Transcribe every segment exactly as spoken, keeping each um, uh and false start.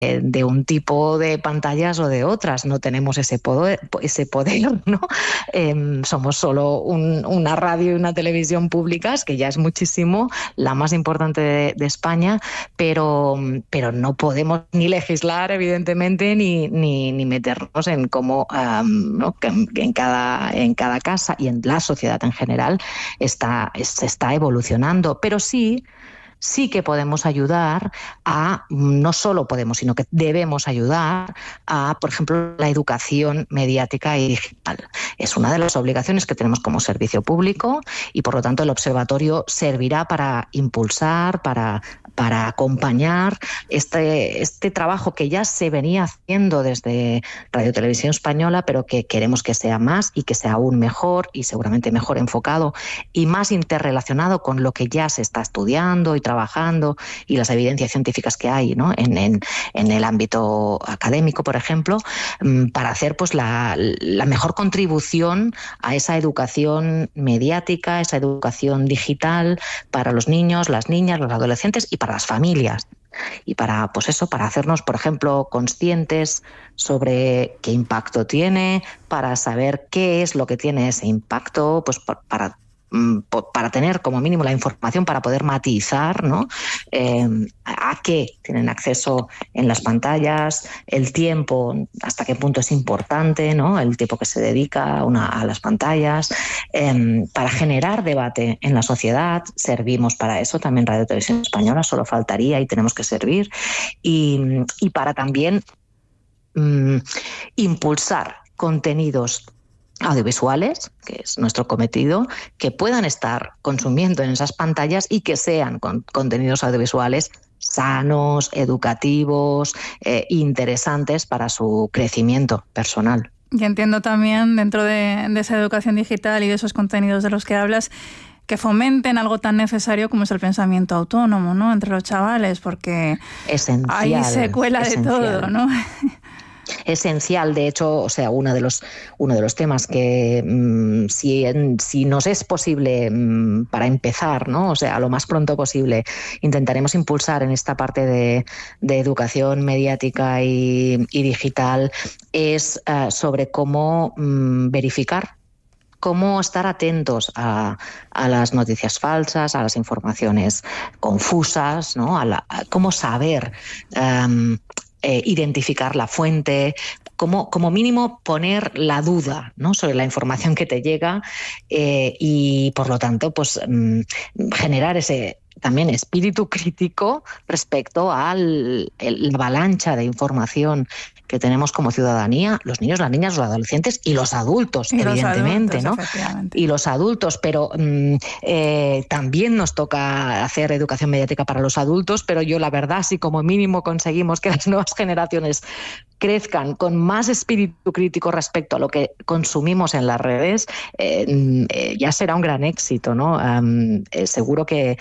de un tipo de pantallas o de otras. No tenemos ese poder, ese poder, ¿no? Eh, somos solo un, una radio y una televisión públicas, que ya es muchísimo, la más importante de, de España, pero, pero no podemos ni legislar, evidentemente, ni, ni, ni meternos en cómo um, ¿no? que en, cada, en cada casa y en la sociedad en general está, se está evolucionando. Pero sí, sí que podemos ayudar a, no solo podemos, sino que debemos ayudar a, por ejemplo, la educación mediática y digital. Es una de las obligaciones que tenemos como servicio público y, por lo tanto, el observatorio servirá para impulsar, para, para acompañar este, este trabajo que ya se venía haciendo desde Radio Televisión Española, pero que queremos que sea más y que sea aún mejor y seguramente mejor enfocado y más interrelacionado con lo que ya se está estudiando y trabajando y las evidencias científicas que hay, ¿no? en, en, en el ámbito académico, por ejemplo, para hacer pues la, la mejor contribución a esa educación mediática, esa educación digital para los niños, las niñas, los adolescentes y para las familias. Y para, pues eso, para hacernos, por ejemplo, conscientes sobre qué impacto tiene, para saber qué es lo que tiene ese impacto, pues para para tener como mínimo la información para poder matizar, ¿no? Eh, a qué tienen acceso en las pantallas, el tiempo, hasta qué punto es importante, ¿no? El tiempo que se dedica a, una, a las pantallas. Eh, para generar debate en la sociedad, servimos para eso, también Radio Televisión Española, solo faltaría y tenemos que servir. Y, y para también mm, impulsar contenidos audiovisuales, que es nuestro cometido, que puedan estar consumiendo en esas pantallas y que sean con contenidos audiovisuales sanos, educativos, eh, interesantes para su crecimiento personal. Y entiendo también, dentro de, de esa educación digital y de esos contenidos de los que hablas, que fomenten algo tan necesario como es el pensamiento autónomo, ¿no? Entre los chavales, porque esencial, ahí se cuela de esencial. todo, ¿no? Esencial, de hecho, o sea, uno de los, uno de los temas que mmm, si, en, si nos es posible mmm, para empezar, ¿no? O sea, lo más pronto posible, intentaremos impulsar en esta parte de, de educación mediática y, y digital, es uh, sobre cómo mmm, verificar, cómo estar atentos a, a las noticias falsas, a las informaciones confusas, ¿no? A, la, a cómo saber um, Eh, identificar la fuente, como, como mínimo poner la duda, ¿no? sobre la información que te llega eh, y, por lo tanto, pues mmm, generar ese también espíritu crítico respecto a la avalancha de información que tenemos como ciudadanía, los niños, las niñas, los adolescentes y los adultos, y evidentemente, los adultos, ¿no? Y los adultos, pero mmm, eh, también nos toca hacer educación mediática para los adultos, pero yo la verdad, si como mínimo conseguimos que las nuevas generaciones crezcan con más espíritu crítico respecto a lo que consumimos en las redes, eh, eh, ya será un gran éxito, ¿no? Um, eh, seguro que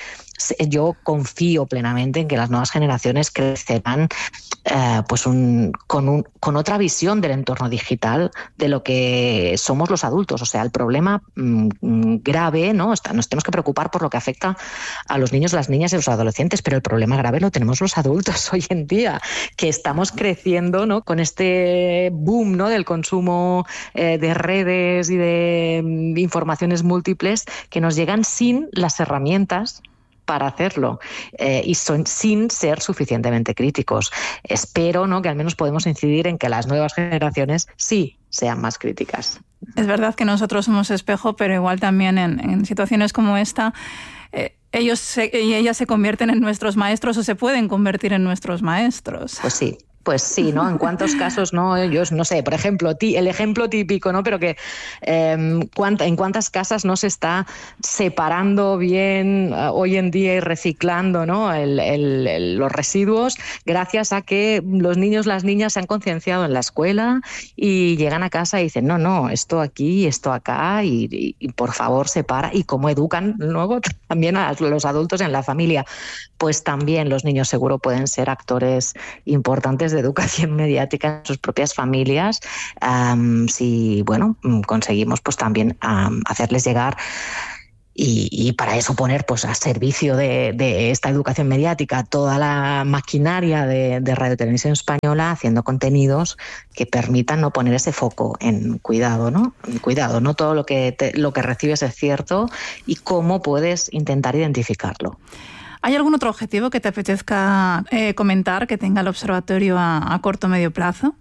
yo confío plenamente en que las nuevas generaciones crecerán eh, pues un, con, un, con otra visión del entorno digital de lo que somos los adultos. O sea, el problema mmm, grave, ¿no? Está, nos tenemos que preocupar por lo que afecta a los niños, las niñas y los adolescentes, pero el problema grave lo tenemos los adultos hoy en día, que estamos creciendo, ¿no? con este boom, ¿no? del consumo eh, de redes y de mm, informaciones múltiples que nos llegan sin las herramientas para hacerlo eh, y son, sin ser suficientemente críticos. Espero, ¿no? que al menos podemos incidir en que las nuevas generaciones sí sean más críticas. Es verdad que nosotros somos espejo, pero igual también en, en situaciones como esta, eh, ellos se, y ellas se convierten en nuestros maestros o se pueden convertir en nuestros maestros. Pues sí. Pues sí, ¿no? En cuántos casos, ¿no? Yo no sé, por ejemplo, el ejemplo típico, ¿no? Pero que eh, en cuántas casas no se está separando bien uh, hoy en día y reciclando, ¿no? El, el, el, los residuos gracias a que los niños, las niñas se han concienciado en la escuela y llegan a casa y dicen, no, no, esto aquí, esto acá y, y, y por favor separa. Y cómo educan luego también a los adultos en la familia. Pues también los niños seguro pueden ser actores importantes de educación mediática en sus propias familias, um, si bueno conseguimos pues también um, hacerles llegar y, y para eso poner pues a servicio de, de esta educación mediática toda la maquinaria de, de Radio Televisión Española, haciendo contenidos que permitan no poner ese foco en cuidado, ¿no? En cuidado, no todo lo que te, lo que recibes es cierto y cómo puedes intentar identificarlo. ¿Hay algún otro objetivo que te apetezca eh, comentar que tenga el observatorio a, a corto o medio plazo?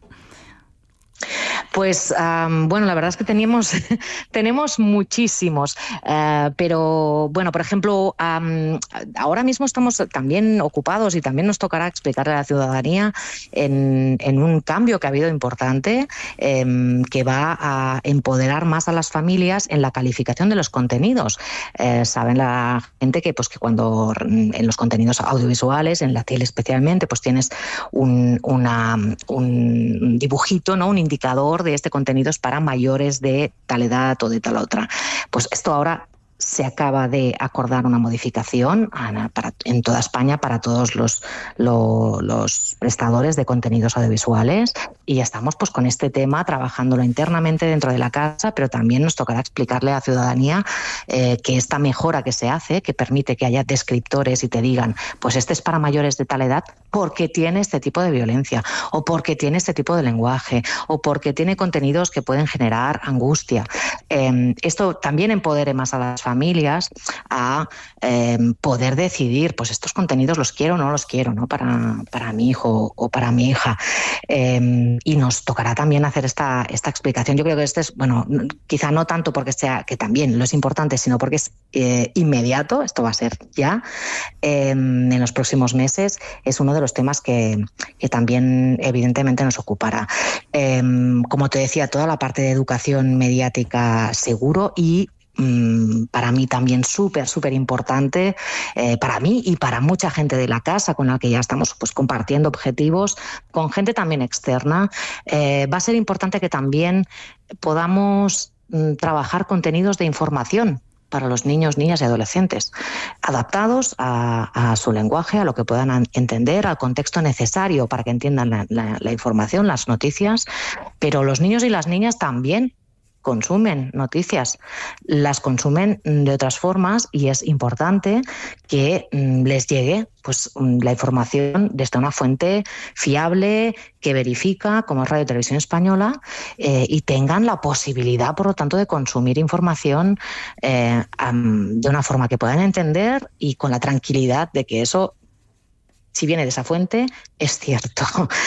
Pues um, bueno, la verdad es que tenemos, tenemos muchísimos, uh, pero bueno, por ejemplo, um, ahora mismo estamos también ocupados y también nos tocará explicarle a la ciudadanía en, en un cambio que ha habido importante, um, que va a empoderar más a las familias en la calificación de los contenidos. Uh, saben la gente que, pues, que cuando en los contenidos audiovisuales, en la tele especialmente, pues tienes un, una, un dibujito, ¿no? Un indicador de este contenido es para mayores de tal edad o de tal otra. Pues esto ahora se acaba de acordar una modificación para, en toda España para todos los, lo, los prestadores de contenidos audiovisuales y estamos pues con este tema trabajándolo internamente dentro de la casa, pero también nos tocará explicarle a la ciudadanía eh, que esta mejora que se hace, que permite que haya descriptores y te digan pues este es para mayores de tal edad porque tiene este tipo de violencia o porque tiene este tipo de lenguaje o porque tiene contenidos que pueden generar angustia. Eh, esto también empodere más a las familias a eh, poder decidir, pues estos contenidos los quiero o no los quiero, ¿no? Para, para mi hijo o para mi hija. Eh, y nos tocará también hacer esta, esta explicación. Yo creo que este es, bueno, quizá no tanto porque sea, que también lo es importante, sino porque es eh, inmediato, esto va a ser ya, eh, en los próximos meses, es uno de los temas que, que también evidentemente nos ocupará. Eh, como te decía, toda la parte de educación mediática seguro y para mí también súper, súper importante, eh, para mí y para mucha gente de la casa con la que ya estamos pues, compartiendo objetivos, con gente también externa. Eh, va a ser importante que también podamos mm, trabajar contenidos de información para los niños, niñas y adolescentes, adaptados a, a su lenguaje, a lo que puedan entender, al contexto necesario para que entiendan la, la, la información, las noticias, pero los niños y las niñas también consumen noticias, las consumen de otras formas y es importante que les llegue pues la información desde una fuente fiable que verifica, como es Radio Televisión Española, eh, y tengan la posibilidad, por lo tanto, de consumir información eh, um, de una forma que puedan entender y con la tranquilidad de que eso, si viene de esa fuente, es cierto.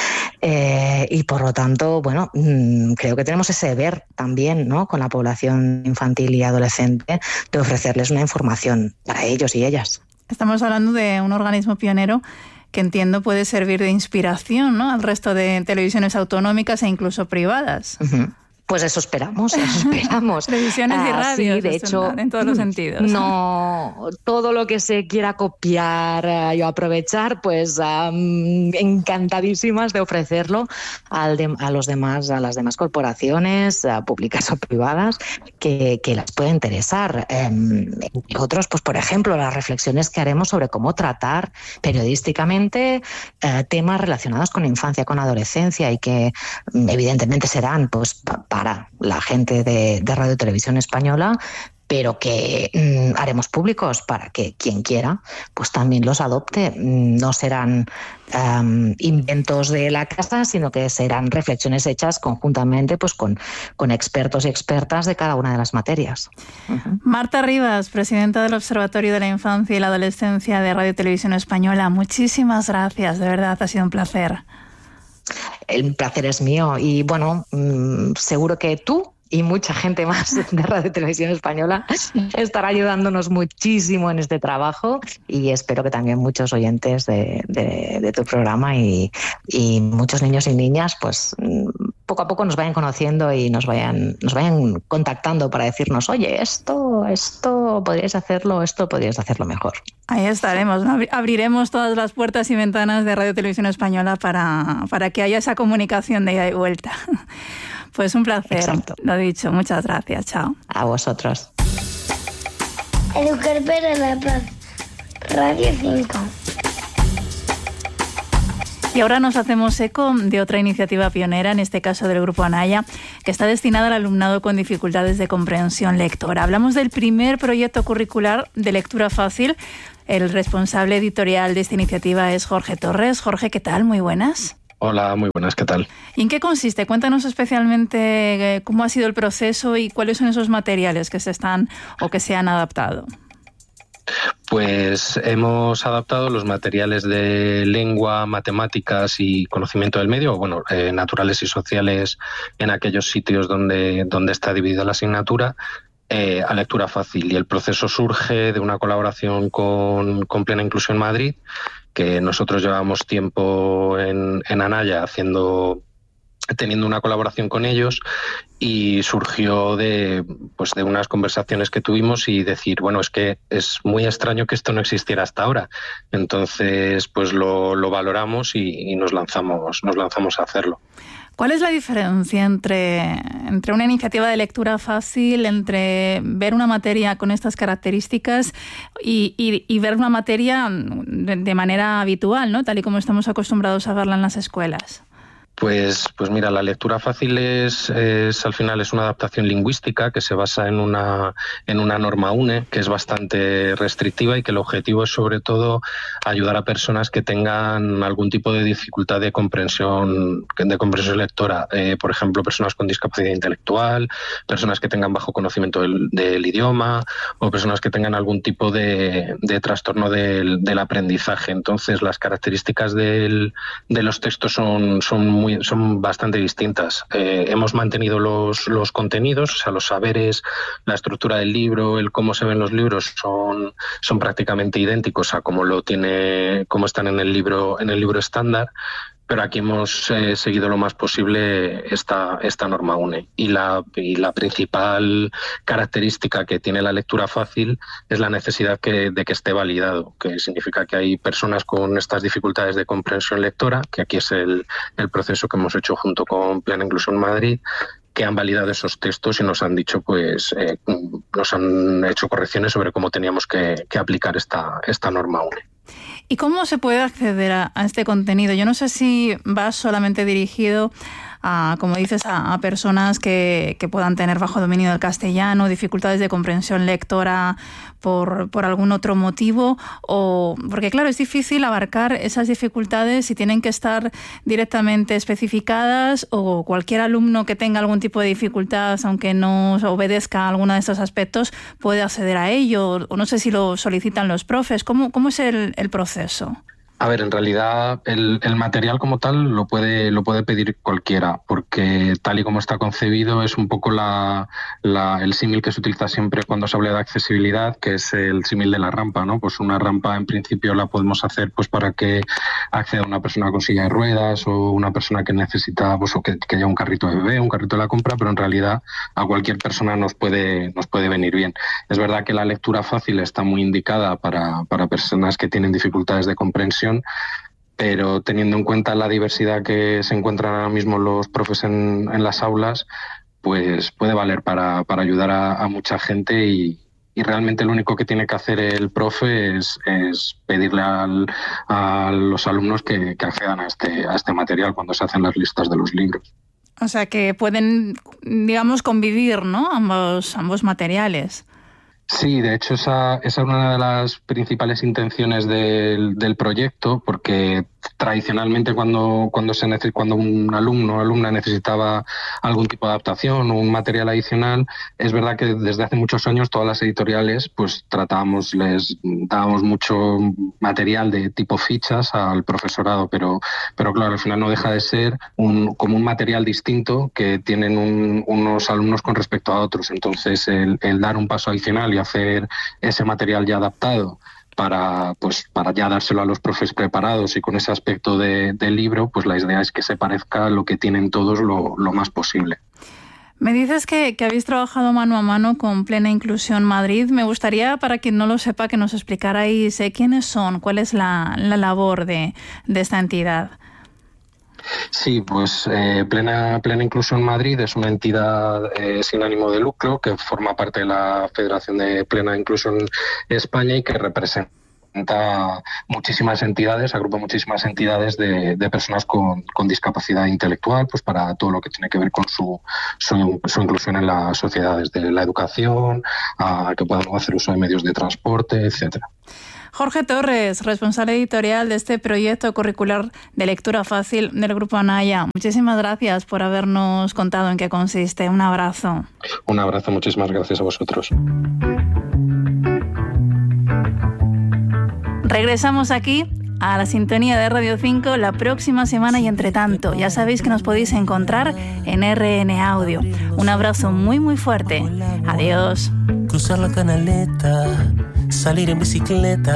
Eh, y por lo tanto, bueno, mmm, creo que tenemos ese deber también, ¿no?, con la población infantil y adolescente, de ofrecerles una información para ellos y ellas. Estamos hablando de un organismo pionero que entiendo puede servir de inspiración, ¿no?, al resto de televisiones autonómicas e incluso privadas. Uh-huh. Pues eso esperamos, eso esperamos. Televisiones y radios, ah, sí, de hecho, en todos los sentidos. No, todo lo que se quiera copiar uh, y aprovechar, pues um, encantadísimas de ofrecerlo al de, a los demás, a las demás corporaciones, uh, públicas o privadas, que, que las pueda interesar. Um, entre otros, pues por ejemplo, las reflexiones que haremos sobre cómo tratar periodísticamente uh, temas relacionados con infancia, con adolescencia y que um, evidentemente serán, pues, pa- para la gente de, de Radio Televisión Española, pero que mmm, haremos públicos para que quien quiera pues también los adopte. No serán um, inventos de la casa, sino que serán reflexiones hechas conjuntamente pues con, con expertos y expertas de cada una de las materias. Uh-huh. Marta Rivas, presidenta del Observatorio de la Infancia y la Adolescencia de Radio Televisión Española, muchísimas gracias, de verdad ha sido un placer. El placer es mío y bueno, mmm, seguro que tú y mucha gente más de Radio Televisión Española estará ayudándonos muchísimo en este trabajo y espero que también muchos oyentes de, de, de tu programa y, y muchos niños y niñas pues poco a poco nos vayan conociendo y nos vayan, nos vayan contactando para decirnos, oye, esto, esto podríais hacerlo, esto podríais hacerlo mejor. Ahí estaremos, ¿no? Abriremos todas las puertas y ventanas de Radio Televisión Española para, para que haya esa comunicación de ida y vuelta. Pues un placer. Exacto. Lo dicho, muchas gracias, chao. A vosotros. Educar para la paz. Radio cinco. Y ahora nos hacemos eco de otra iniciativa pionera, en este caso del Grupo Anaya, que está destinada al alumnado con dificultades de comprensión lectora. Hablamos del primer proyecto curricular de lectura fácil. El responsable editorial de esta iniciativa es Jorge Torres. Jorge, ¿qué tal? Muy buenas. Hola, muy buenas, ¿qué tal? ¿Y en qué consiste? Cuéntanos especialmente eh, cómo ha sido el proceso y cuáles son esos materiales que se están o que se han adaptado. Pues hemos adaptado los materiales de lengua, matemáticas y conocimiento del medio, bueno, eh, naturales y sociales en aquellos sitios donde, donde está dividida la asignatura, eh, a lectura fácil. Y el proceso surge de una colaboración con, con Plena Inclusión Madrid, que nosotros llevamos tiempo en, en Anaya haciendo, teniendo una colaboración con ellos, y surgió de, pues de unas conversaciones que tuvimos y decir, bueno, es que es muy extraño que esto no existiera hasta ahora. Entonces, pues lo, lo valoramos y, y nos lanzamos, nos lanzamos a hacerlo. ¿Cuál es la diferencia entre, entre una iniciativa de lectura fácil, entre ver una materia con estas características y, y, y ver una materia de, de manera habitual, ¿no? Tal y como estamos acostumbrados a verla en las escuelas? Pues, pues mira, la lectura fácil es, es al final es una adaptación lingüística que se basa en una, en una norma UNE que es bastante restrictiva y que el objetivo es sobre todo ayudar a personas que tengan algún tipo de dificultad de comprensión, de comprensión lectora. Eh, por ejemplo, personas con discapacidad intelectual, personas que tengan bajo conocimiento del, del idioma o personas que tengan algún tipo de, de trastorno del, del aprendizaje. Entonces, las características del, de los textos son, son muy Muy, son bastante distintas. Eh, hemos mantenido los, los contenidos, o sea, los saberes, la estructura del libro, el cómo se ven los libros son, son prácticamente idénticos a cómo lo tiene, cómo están en el libro, en el libro estándar. Pero aquí hemos eh, seguido lo más posible esta, esta norma UNE. Y la, y la principal característica que tiene la lectura fácil es la necesidad que, de que esté validado, que significa que hay personas con estas dificultades de comprensión lectora, que aquí es el, el proceso que hemos hecho junto con Plena Inclusión Madrid, que han validado esos textos y nos han dicho, pues, eh, nos han hecho correcciones sobre cómo teníamos que, que aplicar esta, esta norma UNE. ¿Y cómo se puede acceder a, a este contenido? Yo no sé si va solamente dirigido a, como dices, a, a personas que, que puedan tener bajo dominio del castellano, dificultades de comprensión lectora por, por algún otro motivo, o porque claro, es difícil abarcar esas dificultades si tienen que estar directamente especificadas, o cualquier alumno que tenga algún tipo de dificultad, aunque no obedezca a alguno de estos aspectos, puede acceder a ello, o no sé si lo solicitan los profes. ¿Cómo, cómo es el, el proceso? A ver, en realidad el, el material como tal lo puede, lo puede pedir cualquiera, porque tal y como está concebido es un poco la, la, el símil que se utiliza siempre cuando se habla de accesibilidad, que es el símil de la rampa, ¿no? Pues una rampa en principio la podemos hacer pues para que acceda una persona con silla de ruedas o una persona que necesita, pues, o que, que haya un carrito de bebé, un carrito de la compra, pero en realidad a cualquier persona nos puede, nos puede venir bien. Es verdad que la lectura fácil está muy indicada para, para personas que tienen dificultades de comprensión, pero teniendo en cuenta la diversidad que se encuentran ahora mismo los profes en, en las aulas, pues puede valer para, para ayudar a, a mucha gente y, y realmente lo único que tiene que hacer el profe es, es pedirle al, a los alumnos que, que accedan a este, a este material cuando se hacen las listas de los libros. O sea, que pueden, digamos, convivir, ¿no? Ambos, ambos materiales. Sí, de hecho esa, esa es una de las principales intenciones del, del proyecto, porque tradicionalmente cuando cuando se neces- cuando un alumno o alumna necesitaba algún tipo de adaptación o un material adicional, es verdad que desde hace muchos años todas las editoriales pues tratábamos, les dábamos mucho material de tipo fichas al profesorado, pero pero claro, al final no deja de ser un como un material distinto que tienen un, unos alumnos con respecto a otros. Entonces el, el dar un paso adicional y hacer ese material ya adaptado para pues para ya dárselo a los profes preparados y con ese aspecto de, de libro, pues la idea es que se parezca a lo que tienen todos lo, lo más posible. Me dices que, que habéis trabajado mano a mano con Plena Inclusión Madrid. Me gustaría, para quien no lo sepa, que nos explicarais eh, quiénes son, cuál es la, la labor de, de esta entidad. Sí, pues eh, Plena, Plena Inclusión Madrid es una entidad eh, sin ánimo de lucro que forma parte de la Federación de Plena Inclusión España y que representa representa muchísimas entidades, agrupa muchísimas entidades de, de personas con, con discapacidad intelectual, pues para todo lo que tiene que ver con su, su, su inclusión en la sociedad, desde la educación, a que puedan hacer uso de medios de transporte, etcétera. Jorge Torres, responsable editorial de este proyecto curricular de lectura fácil del Grupo Anaya. Muchísimas gracias por habernos contado en qué consiste. Un abrazo. Un abrazo, muchísimas gracias a vosotros. Regresamos aquí a la sintonía de Radio cinco la próxima semana y entre tanto, ya sabéis que nos podéis encontrar en R N Audio. Un abrazo muy muy fuerte. Adiós. Cruzar la canaleta, salir en bicicleta.